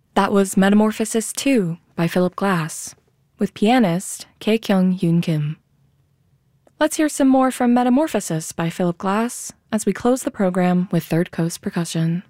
That was Metamorphosis 2 by Philip Glass, with pianist Kye-Kyung Yoon Kim. Let's hear some more from Metamorphosis by Philip Glass as we close the program with Third Coast Percussion.